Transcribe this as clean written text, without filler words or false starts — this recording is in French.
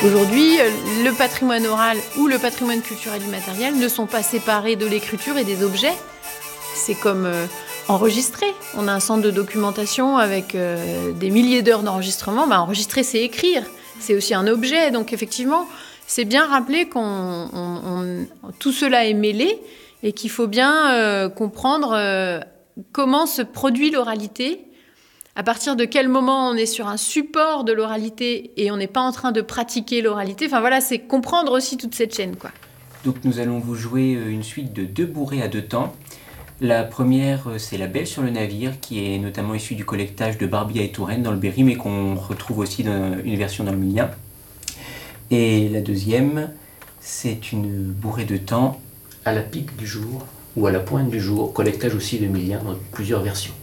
Aujourd'hui, le patrimoine oral ou le patrimoine culturel immatériel ne sont pas séparés de l'écriture et des objets. C'est comme enregistrer. On a un centre de documentation avec des milliers d'heures d'enregistrement. Enregistrer, c'est écrire. C'est aussi un objet. Donc effectivement, c'est bien rappeler tout cela est mêlé et qu'il faut bien comprendre comment se produit l'oralité. À partir de quel moment on est sur un support de l'oralité et on n'est pas en train de pratiquer l'oralité. Enfin voilà, c'est comprendre aussi toute cette chaîne, quoi. Donc nous allons vous jouer une suite de 2 bourrées à 2 temps. La première, c'est La Belle sur le navire, qui est notamment issue du collectage de Barbilla et Touraine dans le Berry, mais qu'on retrouve aussi dans une version dans le Milien. Et la deuxième, c'est une bourrée de temps à la pique du jour ou à la pointe du jour, collectage aussi de Milien dans plusieurs versions.